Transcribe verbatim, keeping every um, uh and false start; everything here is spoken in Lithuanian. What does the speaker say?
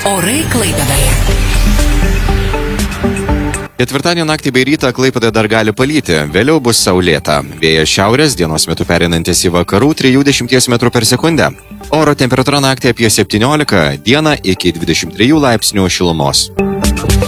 Orai Klaipėdoje. Ketvirtadienio naktį bei rytą Klaipėdoje dar gali palyti, vėliau bus saulėta. Vėjas šiaurės, dienos metu pereinantis į vakarų trijų dešimties metrų per sekundę. Oro temperatūra naktį apie septyniolika, dieną iki dvidešimt trijų laipsnių šilumos.